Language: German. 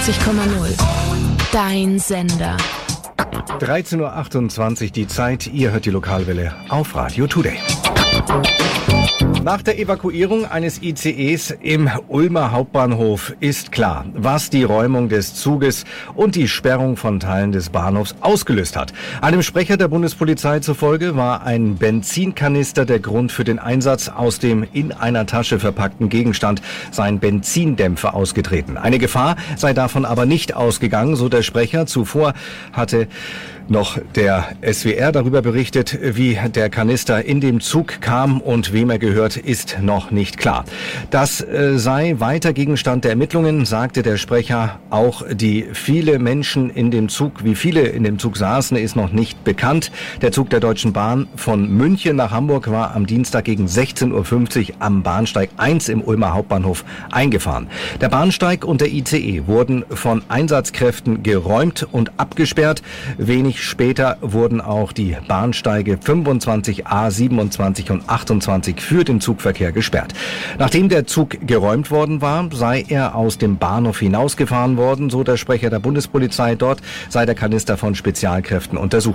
Dein Sender. 13.28 Uhr die Zeit, ihr hört die Lokalwelle auf Radio Today. Nach der Evakuierung eines ICEs im Ulmer Hauptbahnhof ist klar, was die Räumung des Zuges und die Sperrung von Teilen des Bahnhofs ausgelöst hat. Einem Sprecher der Bundespolizei zufolge war ein Benzinkanister der Grund für den Einsatz. Aus dem in einer Tasche verpackten Gegenstand seien Benzindämpfer ausgetreten. Eine Gefahr sei davon aber nicht ausgegangen, so der Sprecher. Zuvor hatte noch der SWR darüber berichtet, wie der Kanister in dem Zug kam und wem er gehört, ist noch nicht klar. Das sei weiter Gegenstand der Ermittlungen, sagte der Sprecher. Auch wie viele in dem Zug saßen, ist noch nicht bekannt. Der Zug der Deutschen Bahn von München nach Hamburg war am Dienstag gegen 16.50 Uhr am Bahnsteig 1 im Ulmer Hauptbahnhof eingefahren. Der Bahnsteig und der ICE wurden von Einsatzkräften geräumt und abgesperrt. Wenig später wurden auch die Bahnsteige 25a, 27 und 28 für den Zugverkehr gesperrt. Nachdem der Zug geräumt worden war, sei er aus dem Bahnhof hinausgefahren worden, so der Sprecher der Bundespolizei. Dort sei der Kanister von Spezialkräften untersucht